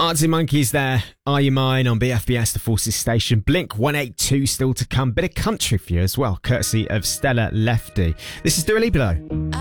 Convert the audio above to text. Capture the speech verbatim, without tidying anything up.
Arctic Monkeys there. Are You Mine on B F B S, the Forces Station. Blink one eighty-two still to come. Bit of country for you as well, courtesy of Stella Lefty. This is Dua Lipa though.